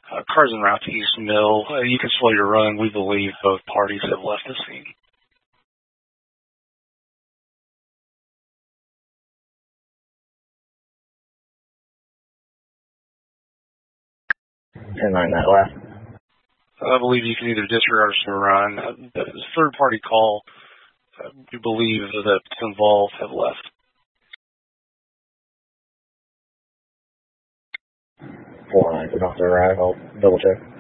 Cars en route to East Mill. You can slow your run. We believe both parties have left the scene. 10-9 that last. I believe you can either disregard or slow run. The third-party call, we believe that involved have left. 4-9 did not arrive. I'll double check.